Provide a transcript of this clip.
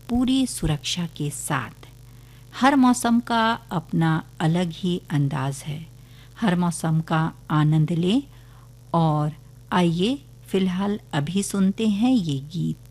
पूरी सुरक्षा के साथ। हर मौसम का अपना अलग ही अंदाज है। हर मौसम का आनंद लें और आइए फिलहाल अभी सुनते हैं ये गीत।